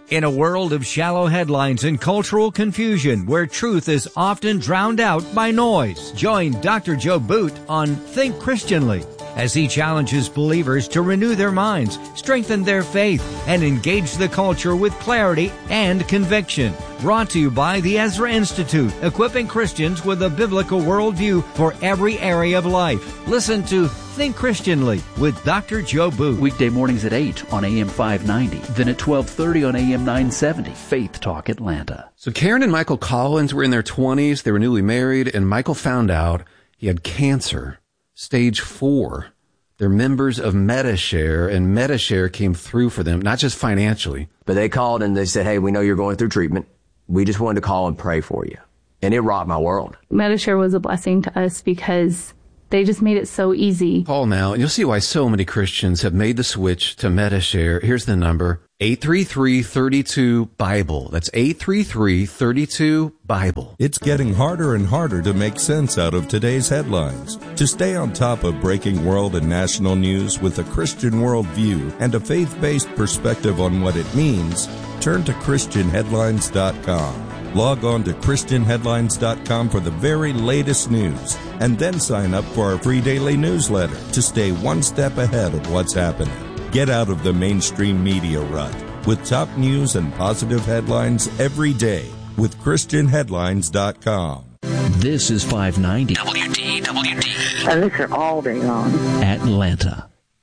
In a world of shallow headlines and cultural confusion where truth is often drowned out by noise, join Dr. Joe Boot on Think Christianly as he challenges believers to renew their minds, strengthen their faith, and engage the culture with clarity and conviction. Brought to you by the Ezra Institute, equipping Christians with a biblical worldview for every area of life. Listen to Think Christianly with Dr. Joe Boot. Weekday mornings at 8 on AM 590, then at 12:30 on AM 970. Faith Talk Atlanta. So Karen and Michael Collins were in their 20s. They were newly married, and Michael found out he had cancer, stage 4. They're members of MediShare, and MediShare came through for them, not just financially. But they called and they said, hey, we know you're going through treatment. We just wanted to call and pray for you. And it rocked my world. MediShare was a blessing to us because they just made it so easy. Call now, and you'll see why so many Christians have made the switch to MediShare. Here's the number, 833-32-BIBLE. That's 833-32-BIBLE. It's getting harder and harder to make sense out of today's headlines. To stay on top of breaking world and national news with a Christian worldview and a faith-based perspective on what it means, turn to ChristianHeadlines.com. Log on to ChristianHeadlines.com for the very latest news, and then sign up for our free daily newsletter to stay one step ahead of what's happening. Get out of the mainstream media rut with top news and positive headlines every day with ChristianHeadlines.com. This is 590 WDWD. I listen all day long. Atlanta.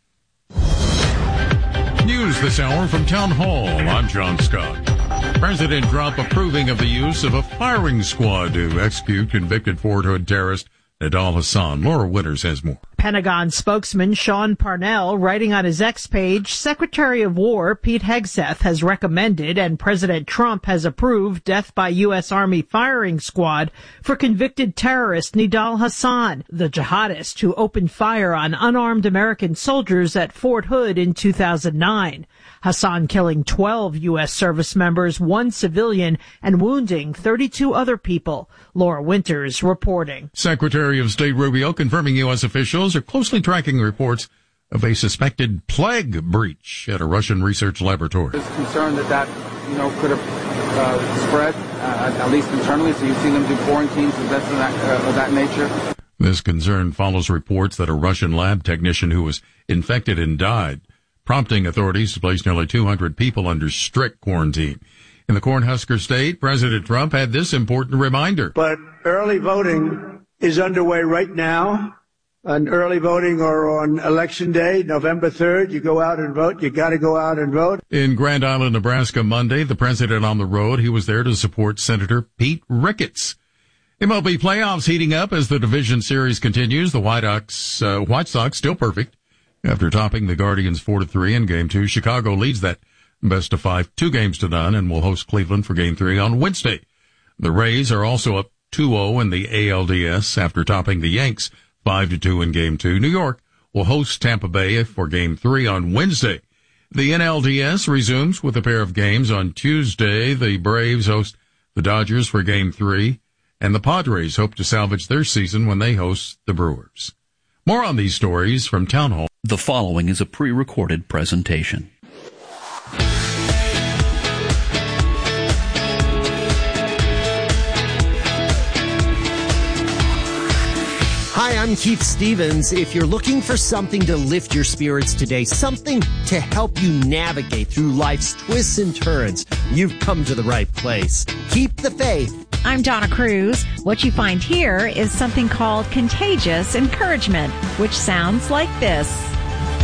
News this hour from Town Hall. I'm John Scott. President Trump approving of the use of a firing squad to execute convicted Fort Hood terrorist Nidal Hasan. Laura Winters has more. Pentagon spokesman Sean Parnell writing on his X page, Secretary of War Pete Hegseth has recommended and President Trump has approved death by U.S. Army firing squad for convicted terrorist Nidal Hasan, the jihadist who opened fire on unarmed American soldiers at Fort Hood in 2009. Hasan killing 12 U.S. service members, 1 civilian, and wounding 32 other people. Laura Winters reporting. Secretary of State Rubio confirming U.S. officials are closely tracking reports of a suspected plague breach at a Russian research laboratory. There's concern that could have spread, at least internally, so you've seen them do quarantines and events of that nature. This concern follows reports that a Russian lab technician who was infected and died, prompting authorities to place nearly 200 people under strict quarantine. In the Cornhusker State, President Trump had this important reminder. But early voting is underway right now. On early voting or on Election Day, November 3rd, you go out and vote. You got to go out and vote. In Grand Island, Nebraska, Monday, the president on the road. He was there to support Senator Pete Ricketts. MLB playoffs heating up as the division series continues. The White Sox still perfect after topping the Guardians 4-3 in Game 2. Chicago leads that best of 5, 2-0 and will host Cleveland for Game 3 on Wednesday. The Rays are also up 2-0 in the ALDS after topping the Yanks 5-2 in Game 2. New York will host Tampa Bay for Game 3 on Wednesday. The NLDS resumes with a pair of games on Tuesday. The Braves host the Dodgers for Game 3, and the Padres hope to salvage their season when they host the Brewers. More on these stories from Town Hall. The following is a pre-recorded presentation. Hi, I'm Keith Stevens. If you're looking for something to lift your spirits today, something to help you navigate through life's twists and turns, you've come to the right place. Keep the faith. I'm Donna Cruz. What you find here is something called contagious encouragement, which sounds like this.